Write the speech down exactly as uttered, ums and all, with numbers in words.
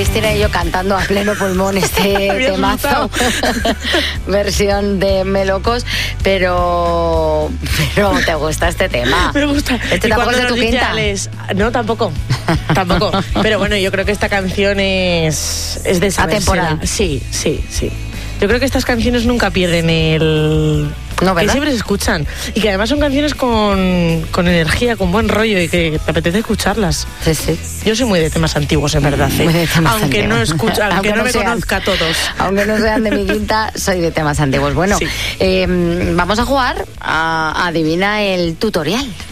Cristina y yo cantando a pleno pulmón este temazo, versión de Melocos, pero, pero ¿te gusta este tema? Me gusta. Este tampoco es de tu quinta. Les... No, tampoco, tampoco. Pero bueno, yo creo que esta canción es, es de esa atemporal. Sí, sí, sí. Yo creo que estas canciones nunca pierden el... No, ¿verdad? Que siempre se escuchan. Y que además son canciones con, con energía, con buen rollo y que te apetece escucharlas. Sí, sí. Yo soy muy de temas antiguos, en verdad. ¿eh? Muy de temas aunque, antiguos. No escucha, aunque, aunque no, no me sean, conozca a todos. Aunque no sean de mi quinta, soy de temas antiguos. Bueno, sí. eh, vamos a jugar a Adivina el tutorial.